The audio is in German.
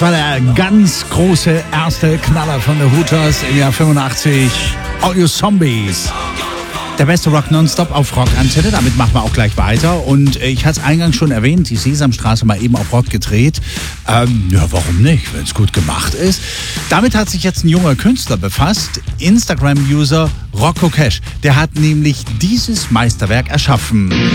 Das war der ganz große erste Knaller von The Hooters im Jahr 85. All You Zombies. Der beste Rock nonstop auf Rockantenne. Damit machen wir auch gleich weiter. Und ich hatte es eingangs schon erwähnt, die Sesamstraße mal eben auf Rock gedreht. Ja, warum nicht, wenn es gut gemacht ist. Damit hat sich jetzt ein junger Künstler befasst. Instagram-User Rocco Cash. Der hat nämlich dieses Meisterwerk erschaffen.